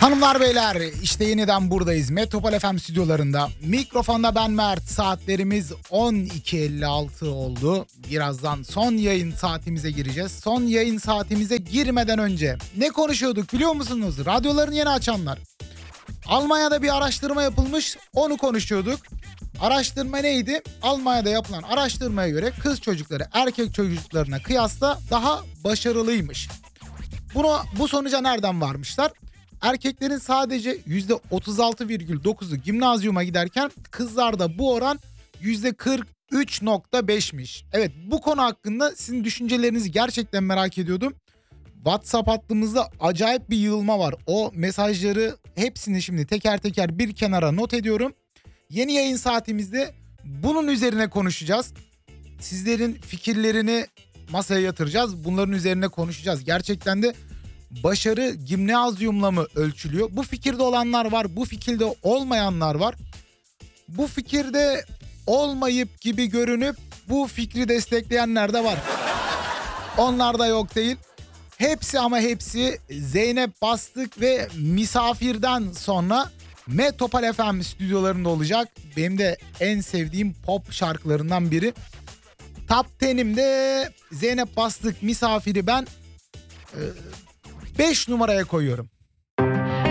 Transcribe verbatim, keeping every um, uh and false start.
Hanımlar beyler, işte yeniden buradayız. Metropol F M stüdyolarında. Mikrofonda ben Mert. Saatlerimiz on iki elli altı oldu. Birazdan son yayın saatimize gireceğiz. Son yayın saatimize girmeden önce ne konuşuyorduk biliyor musunuz? Radyolarını yeni açanlar. Almanya'da bir araştırma yapılmış, onu konuşuyorduk. Araştırma neydi? Almanya'da yapılan araştırmaya göre kız çocukları erkek çocuklarına kıyasla daha başarılıymış. Bunu, bu sonuca nereden varmışlar? Erkeklerin sadece yüzde otuz altı virgül dokuzu gimnazyuma giderken kızlarda bu oran yüzde kırk üç virgül beşmiş. Evet, bu konu hakkında sizin düşüncelerinizi gerçekten merak ediyordum. WhatsApp hattımızda acayip bir yığılma var. O mesajları hepsini şimdi teker teker bir kenara not ediyorum. Yeni yayın saatimizde bunun üzerine konuşacağız. Sizlerin fikirlerini masaya yatıracağız. Bunların üzerine konuşacağız. Gerçekten de başarı gimnazyumla mı ölçülüyor? Bu fikirde olanlar var, bu fikirde olmayanlar var. Bu fikirde olmayıp gibi görünüp bu fikri destekleyenler de var. Onlar da yok değil. Hepsi ama hepsi Zeynep Bastık ve Misafir'den sonra Metropol F M stüdyolarında olacak. Benim de en sevdiğim pop şarkılarından biri. Top tenimde Zeynep Bastık, Misafir'i ben beş numaraya koyuyorum.